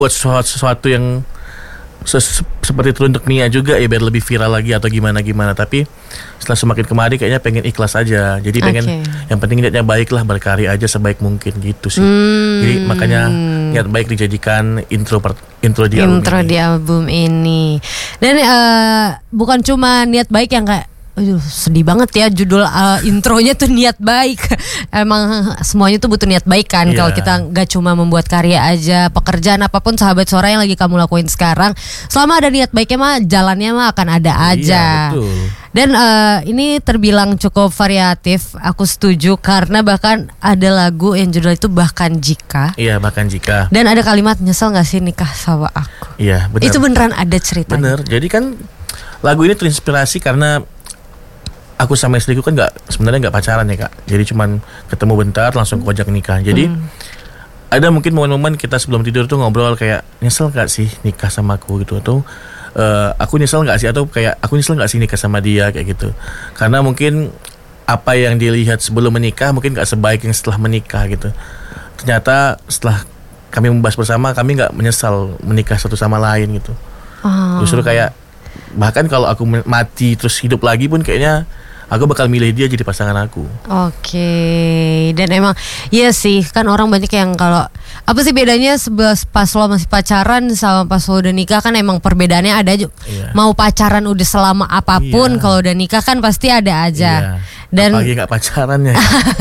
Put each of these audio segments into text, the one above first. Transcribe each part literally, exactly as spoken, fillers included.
buat sesuatu, sesuatu yang Ses- seperti itu untuk Mia juga ya, biar lebih viral lagi atau gimana-gimana. Tapi setelah semakin kemari kayaknya pengen ikhlas aja. Jadi pengen okay. yang penting niatnya baik lah, berkarya aja sebaik mungkin gitu sih. hmm. Jadi makanya niat baik dijadikan intro per, intro di album intro ini. di album ini. Dan uh, bukan cuma niat baik yang kayak aduh, sedih banget ya judul uh, intronya tuh niat baik. Emang semuanya tuh butuh niat baik kan. Yeah. Kalau kita gak cuma membuat karya aja, pekerjaan apapun Sahabat Suara yang lagi kamu lakuin sekarang, selama ada niat baiknya mah jalannya mah akan ada aja. Yeah, betul. Dan uh, ini terbilang cukup variatif. Aku setuju karena bahkan ada lagu yang judul itu Bahkan Jika. Iya, yeah, Bahkan Jika. Dan ada kalimat nyesel gak sih nikah sama aku. Iya, yeah, benar. Itu beneran ada ceritanya. Bener. Jadi kan lagu ini terinspirasi karena aku sama istriku kan nggak sebenarnya nggak pacaran ya kak, jadi cuman ketemu bentar langsung kojak nikah. Jadi hmm. ada mungkin momen-momen kita sebelum tidur tuh ngobrol kayak nyesel nggak sih nikah sama aku gitu, atau uh, aku nyesel nggak sih, atau kayak aku nyesel nggak sih nikah sama dia kayak gitu. Karena mungkin apa yang dilihat sebelum menikah mungkin nggak sebaik yang setelah menikah gitu. Ternyata setelah kami membahas bersama, kami nggak menyesal menikah satu sama lain gitu. Oh. Justru kayak bahkan kalau aku mati terus hidup lagi pun kayaknya aku bakal milih dia jadi pasangan aku. Oke. Dan emang iya sih, kan orang banyak yang kalau apa sih bedanya sebes pas lo masih pacaran sama pas lo udah nikah, kan emang perbedaannya ada juga. Iya. Mau pacaran udah selama apapun, iya. Kalau udah nikah kan pasti ada aja. Iya. Dan apalagi gak pacaran ya.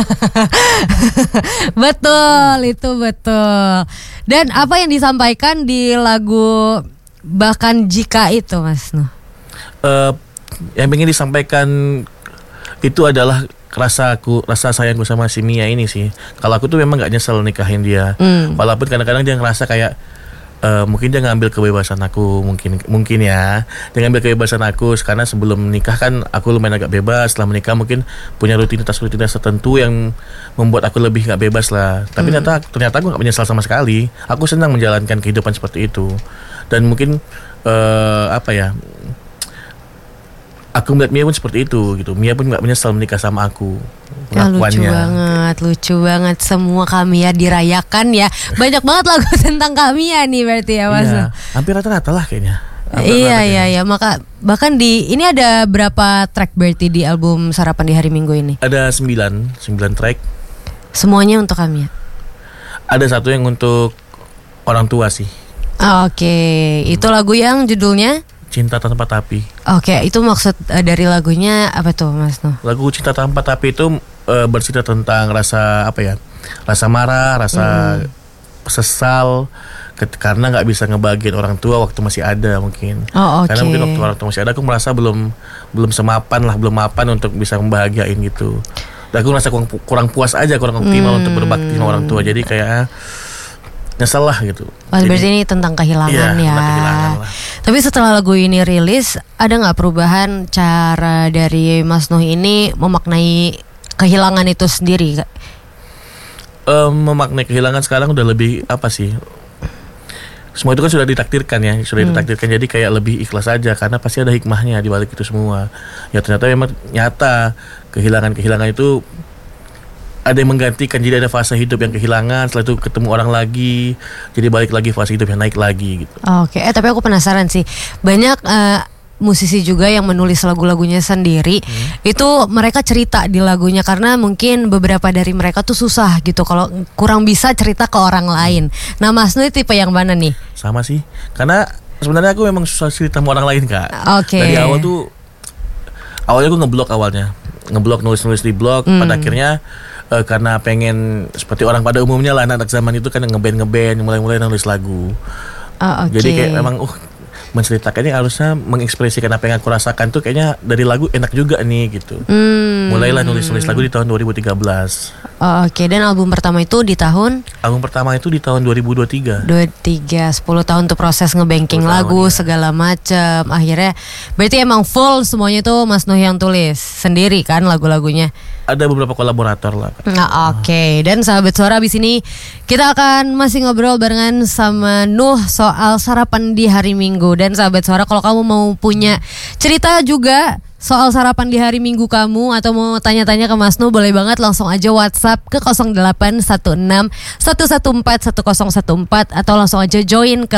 Betul, itu betul. Dan apa yang disampaikan di lagu Bahkan Jika itu Mas Nuh? Uh, yang ingin disampaikan itu adalah rasa aku, rasa sayangku sama si Mia ini sih. Kalau aku tuh memang nggak nyesel nikahin dia, mm. walaupun kadang-kadang dia ngerasa kayak uh, mungkin dia ngambil kebebasan aku, mungkin mungkin ya, dia ngambil kebebasan aku karena sebelum menikah kan aku lumayan agak bebas. Setelah menikah mungkin punya rutinitas-rutinitas tertentu yang membuat aku lebih nggak bebas lah. Tapi mm. ternyata ternyata aku nggak menyesal sama sekali. Aku senang menjalankan kehidupan seperti itu. Dan mungkin uh, apa ya? Aku melihat Mia pun seperti itu gitu. Mia pun gak menyesal menikah sama aku. Ya, lucu banget, lucu banget. Semua Kamiya dirayakan ya. Banyak banget lagu tentang Kamiya nih berarti ya Mas. Iya, hampir rata-rata lah kayaknya. Hampir iya rata iya iya. Maka bahkan di ini ada berapa track berarti di album Sarapan di Hari Minggu ini? Ada sembilan, sembilan track. Semuanya untuk Kamiya? Ada satu yang untuk orang tua sih. Oh, oke, okay. hmm. Itu lagu yang judulnya Cinta Tanpa Tapi. Oke, okay, itu maksud uh, dari lagunya apa tuh Mas Nuh? Lagu Cinta Tanpa Tapi itu uh, bercerita tentang rasa apa ya? Rasa marah, rasa hmm. sesal ke- karena nggak bisa ngebahagiain orang tua waktu masih ada mungkin. Oh, okay. Karena mungkin waktu orang tua masih ada aku merasa belum belum semapan lah, belum mapan untuk bisa membahagiain gitu. Dan aku merasa kurang, kurang puas aja, kurang optimal hmm. untuk berbakti sama orang tua. Jadi kayak nyesel lah gitu. Oh, berarti ini tentang kehilangan iya, ya. Kehilangan lah. Tapi setelah lagu ini rilis, ada nggak perubahan cara dari Mas Nuh ini memaknai kehilangan itu sendiri? Um, memaknai kehilangan sekarang udah lebih apa sih? Semua itu kan sudah ditakdirkan ya, sudah hmm. ditakdirkan. Jadi kayak lebih ikhlas aja karena pasti ada hikmahnya di balik itu semua. Ya ternyata memang nyata kehilangan-kehilangan itu ada yang menggantikan, jadi ada fase hidup yang kehilangan, setelah itu ketemu orang lagi, jadi balik lagi fase hidup yang naik lagi gitu. Oke, eh tapi aku penasaran sih, banyak uh, musisi juga yang menulis lagu-lagunya sendiri, hmm. itu mereka cerita di lagunya karena mungkin beberapa dari mereka tuh susah gitu kalau kurang bisa cerita ke orang lain. Nah Mas Nuh tipe yang mana nih? Sama sih, karena sebenarnya aku memang susah cerita sama orang lain kak. Oke. Dari awal tuh, awalnya aku ngeblok awalnya, ngeblok nulis-nulis di blog, hmm. pada akhirnya Uh, karena pengen seperti orang pada umumnya lah, anak-anak zaman itu kan ngeband ngeband mulai-mulai nulis lagu. Oh, okay. Jadi kayak memang uh menceritakannya harusnya mengekspresikan apa yang aku rasakan tuh kayaknya dari lagu enak juga nih gitu. Hmm. Mulailah nulis-nulis lagu di tahun dua ribu tiga belas. Oh, oke, okay. Dan album pertama itu di tahun? Album pertama itu di tahun dua ribu dua puluh tiga. dua puluh tiga, sepuluh tahun tuh proses ngebanking lagu ya. Segala macam. Akhirnya berarti emang full semuanya tuh Mas Nuh yang tulis sendiri kan lagu-lagunya? Ada beberapa kolaborator lah. Nah, oke, okay. Dan Sahabat Suara abis ini kita akan masih ngobrol barengan sama Nuh soal Sarapan di Hari Minggu. Dan Sahabat Suara, kalau kamu mau punya cerita juga soal sarapan di hari Minggu kamu atau mau tanya-tanya ke Mas Nu, boleh banget langsung aja WhatsApp ke nol delapan satu enam satu satu empat satu nol satu empat atau langsung aja join ke